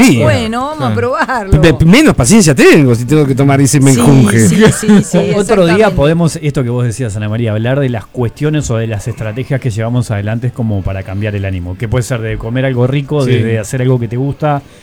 debería. Bueno, vamos a probarlo. Menos paciencia tengo si tengo que tomar ese menjunje. Sí, otro día podemos, esto que vos decías, Ana María, hablar de las cuestiones o de las estrategias que llevamos adelante como para cambiar el ánimo. Que puede ser de comer algo rico, de hacer algo que te gusta,